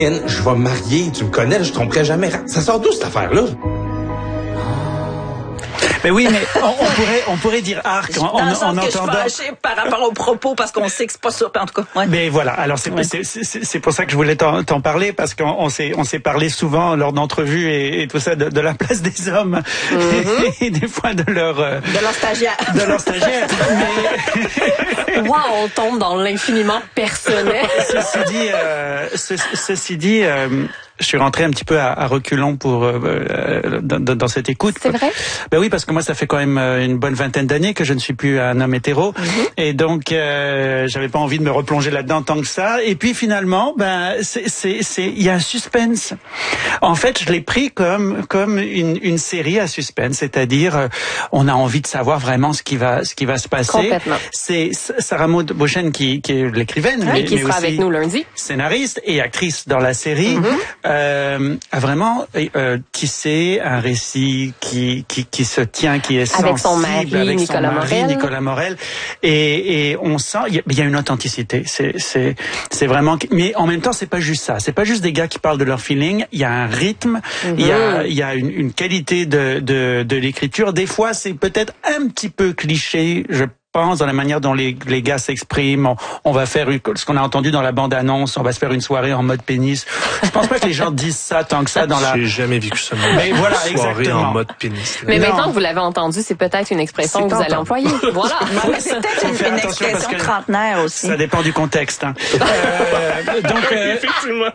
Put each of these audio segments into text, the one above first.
Je vais me marier, tu me connais, je tromperai jamais. Ça sort d'où cette affaire-là? Mais oui, mais on pourrait dire arc en entendant. Je suis fâchée par rapport aux propos parce qu'on sait que c'est pas ça, en tout cas. Ouais. Mais voilà, alors c'est pour ça que je voulais t'en parler, parce qu'on s'est parlé souvent lors d'entrevues et tout ça de la place des hommes et des fois de leur stagiaire. De leur stagiaire. Mais wow, on tombe dans l'infiniment personnel. Ceci dit, je suis rentré un petit peu à reculons pour dans cette écoute. C'est vrai? Ben oui, parce que moi ça fait quand même une bonne vingtaine d'années que je ne suis plus un homme hétéro, et donc j'avais pas envie de me replonger là-dedans tant que ça. Et puis finalement, ben il y a un suspense. En fait, je l'ai pris comme une série à suspense, c'est-à-dire on a envie de savoir vraiment ce qui va se passer. Complètement. C'est Sarah Maud Beauchesne qui est l'écrivaine, mais qui sera aussi avec nous lundi, scénariste et actrice dans la série. A vraiment tissé un récit qui se tient, qui est sensible, avec son mari, Nicolas Morel, et on sent il y a une authenticité. C'est vraiment, mais en même temps c'est pas juste ça. C'est pas juste des gars qui parlent de leur feeling. Il y a un rythme, il y a une qualité de l'écriture. Des fois c'est peut-être un petit peu cliché, je pense, dans la manière dont les gars s'expriment. On va faire ce qu'on a entendu dans la bande-annonce, on va se faire une soirée en mode pénis. Je pense pas que les gens disent ça tant que ça dans la... J'ai jamais vécu ça. Mais voilà, soirée exactement. en mode pénis. Mais maintenant que vous l'avez entendu, c'est peut-être une expression que vous allez employer. Voilà. C'est peut-être une expression trentenaire aussi. Ça dépend du contexte. Hein. Donc, effectivement.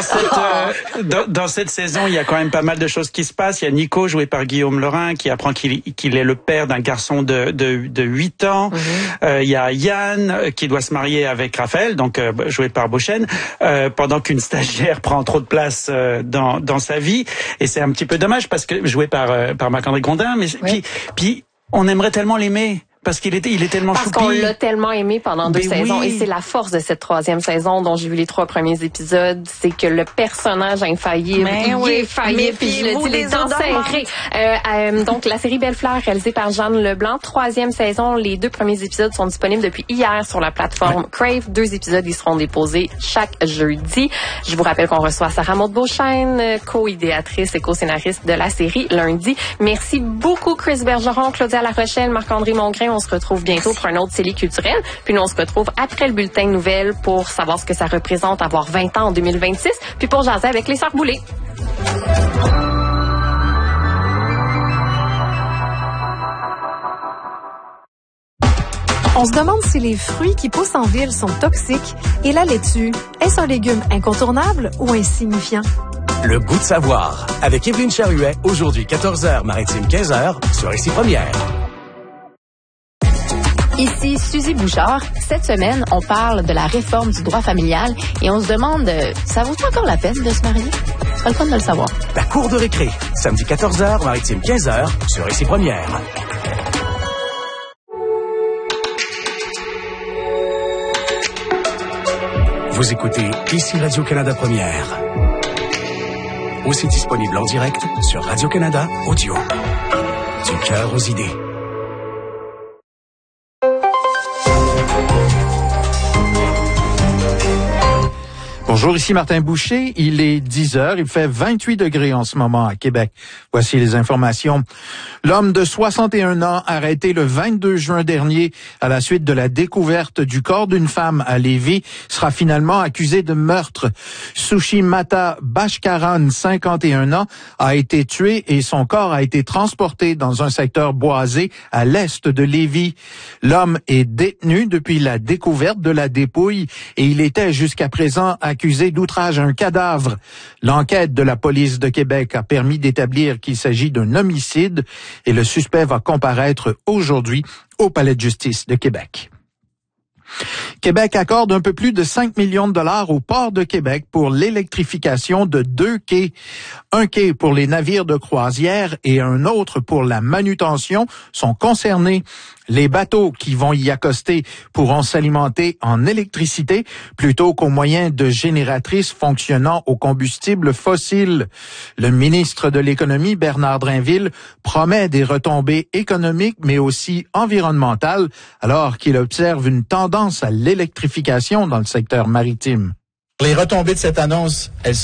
Dans cette saison, il y a quand même pas mal de choses qui se passent. Il y a Nico, joué par Guillaume Laurin, qui apprend qu'il est le père d'un garçon de 8 ans. Il y a Yann qui doit se marier avec Raphaël, donc joué par Beauchesne, pendant qu'une stagiaire prend trop de place dans sa vie, et c'est un petit peu dommage parce que joué par Marc-André Grondin, mais puis on aimerait tellement l'aimer. Parce qu'il est tellement choupi. Parce qu'on l'a tellement aimé pendant 2 saisons. Oui. Et c'est la force de cette 3e saison dont j'ai vu les 3 premiers épisodes. C'est que le personnage infaillible, est faillible, puis je le dis, les dents serrées. Donc, la série Belle Fleur, réalisée par Jeanne Leblanc. 3e saison, les 2 premiers épisodes sont disponibles depuis hier sur la plateforme Crave. 2 épisodes, ils seront déposés chaque jeudi. Je vous rappelle qu'on reçoit Sarah Maud Beauchesne, co-idéatrice et co-scénariste de la série lundi. Merci beaucoup, Chris Bergeron, Claudia Larochelle, Marc-André Mongrain. On se retrouve bientôt pour un autre série culturelle. Puis nous, on se retrouve après le bulletin de nouvelles pour savoir ce que ça représente avoir 20 ans en 2026. Puis pour jaser avec les Sœurs Boulay. On se demande si les fruits qui poussent en ville sont toxiques et la laitue, est-ce un légume incontournable ou insignifiant? Le goût de savoir, avec Évelyne Charuet, aujourd'hui 14h, maritime 15h, sur Ici Première. Ici Suzy Bouchard. Cette semaine, on parle de la réforme du droit familial et on se demande, ça vaut encore la peine de se marier? Ce sera le fun de le savoir. La cour de récré, samedi 14h, maritime 15h, sur Ici Première. Vous écoutez Ici Radio-Canada Première. Aussi disponible en direct sur Radio-Canada Audio. Du cœur aux idées. Bonjour, ici Martin Boucher. Il est 10h. Il fait 28 degrés en ce moment à Québec. Voici les informations. L'homme de 61 ans arrêté le 22 juin dernier à la suite de la découverte du corps d'une femme à Lévis sera finalement accusé de meurtre. Sushimata Bashkaran, 51 ans, a été tué et son corps a été transporté dans un secteur boisé à l'est de Lévis. L'homme est détenu depuis la découverte de la dépouille et il était jusqu'à présent accusé d'outrage à un cadavre. L'enquête de la police de Québec a permis d'établir qu'il s'agit d'un homicide et le suspect va comparaître aujourd'hui au Palais de justice de Québec. Québec accorde un peu plus de 5 millions de dollars au port de Québec pour l'électrification de 2 quais. Un quai pour les navires de croisière et un autre pour la manutention sont concernés. Les bateaux qui vont y accoster pourront s'alimenter en électricité plutôt qu'au moyen de génératrices fonctionnant au combustible fossile. Le ministre de l'Économie, Bernard Drinville, promet des retombées économiques mais aussi environnementales alors qu'il observe une tendance à l'électrification dans le secteur maritime. Les retombées de cette annonce, elles